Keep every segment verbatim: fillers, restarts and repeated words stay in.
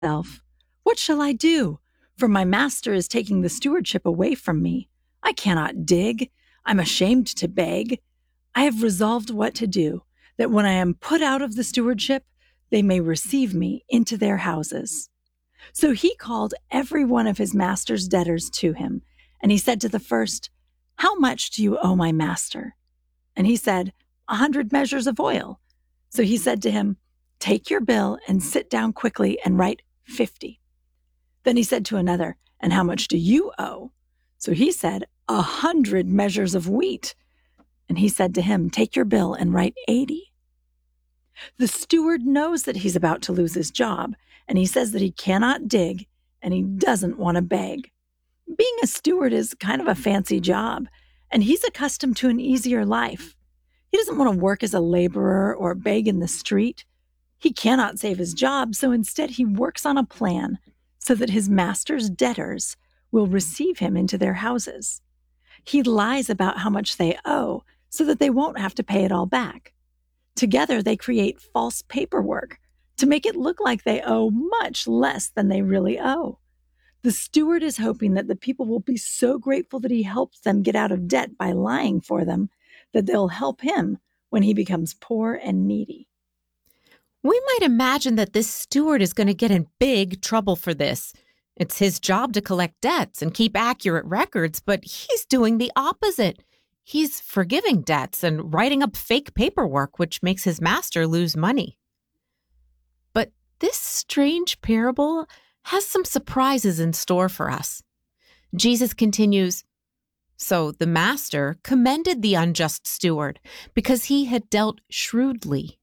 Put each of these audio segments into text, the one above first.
himself, "What shall I do? For my master is taking the stewardship away from me. I cannot dig. I'm ashamed to beg. I have resolved what to do, that when I am put out of the stewardship, they may receive me into their houses." So he called every one of his master's debtors to him, and he said to the first, "How much do you owe my master?" And he said, "A hundred measures of oil." So he said to him, "Take your bill and sit down quickly and write fifty." Then he said to another, "And how much do you owe?" So he said, "A hundred measures of wheat." And he said to him, "Take your bill and write eighty." The steward knows that he's about to lose his job, and he says that he cannot dig and he doesn't want to beg. Being a steward is kind of a fancy job, and he's accustomed to an easier life. He doesn't want to work as a laborer or beg in the street. He cannot save his job, so instead he works on a plan so that his master's debtors will receive him into their houses. He lies about how much they owe so that they won't have to pay it all back. Together, they create false paperwork to make it look like they owe much less than they really owe. The steward is hoping that the people will be so grateful that he helped them get out of debt by lying for them that they'll help him when he becomes poor and needy. We might imagine that this steward is going to get in big trouble for this. It's his job to collect debts and keep accurate records, but he's doing the opposite. He's forgiving debts and writing up fake paperwork, which makes his master lose money. But this strange parable has some surprises in store for us. Jesus continues, "So the master commended the unjust steward because he had dealt shrewdly."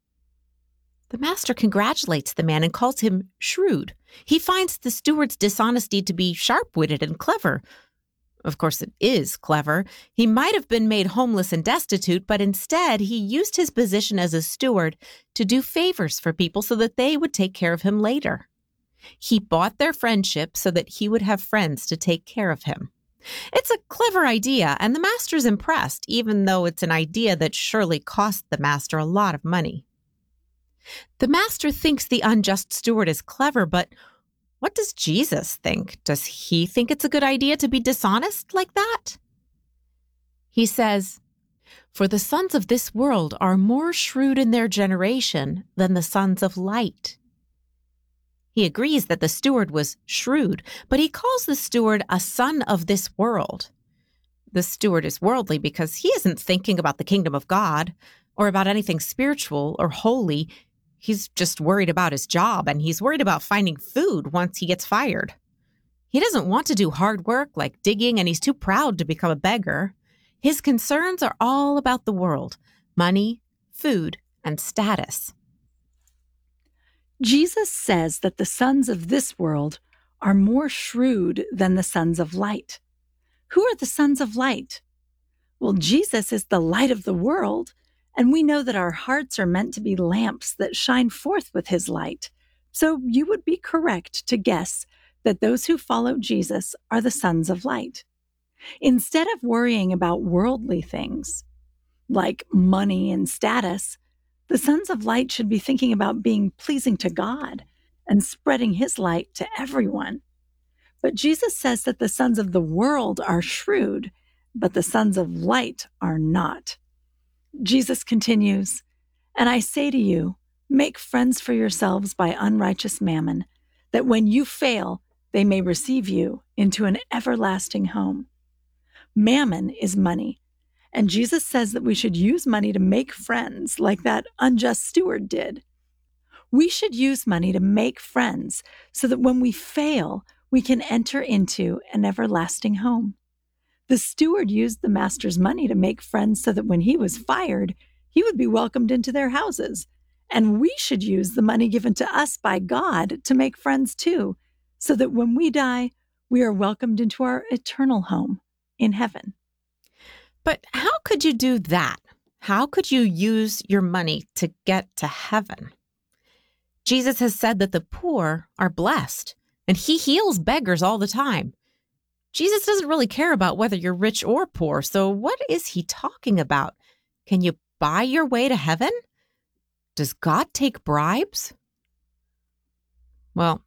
The master congratulates the man and calls him shrewd. He finds the steward's dishonesty to be sharp-witted and clever. Of course, it is clever. He might have been made homeless and destitute, but instead he used his position as a steward to do favors for people so that they would take care of him later. He bought their friendship so that he would have friends to take care of him. It's a clever idea, and the master's impressed, even though it's an idea that surely cost the master a lot of money. The master thinks the unjust steward is clever, but what does Jesus think? Does he think it's a good idea to be dishonest like that? He says, "For the sons of this world are more shrewd in their generation than the sons of light." He agrees that the steward was shrewd, but he calls the steward a son of this world. The steward is worldly because he isn't thinking about the kingdom of God or about anything spiritual or holy. He's just worried about his job, and he's worried about finding food once he gets fired. He doesn't want to do hard work like digging, and he's too proud to become a beggar. His concerns are all about the world: money, food, and status. Jesus says that the sons of this world are more shrewd than the sons of light. Who are the sons of light? Well, Jesus is the light of the world, and we know that our hearts are meant to be lamps that shine forth with his light. So you would be correct to guess that those who follow Jesus are the sons of light. Instead of worrying about worldly things, like money and status, the sons of light should be thinking about being pleasing to God and spreading his light to everyone. But Jesus says that the sons of the world are shrewd, but the sons of light are not. Jesus continues, "And I say to you, make friends for yourselves by unrighteous mammon, that when you fail, they may receive you into an everlasting home." Mammon is money, and Jesus says that we should use money to make friends like that unjust steward did. We should use money to make friends so that when we fail, we can enter into an everlasting home. The steward used the master's money to make friends so that when he was fired, he would be welcomed into their houses. And we should use the money given to us by God to make friends too, so that when we die, we are welcomed into our eternal home in heaven. But how could you do that? How could you use your money to get to heaven? Jesus has said that the poor are blessed, and he heals beggars all the time. Jesus doesn't really care about whether you're rich or poor, so what is he talking about? Can you buy your way to heaven? Does God take bribes? Well,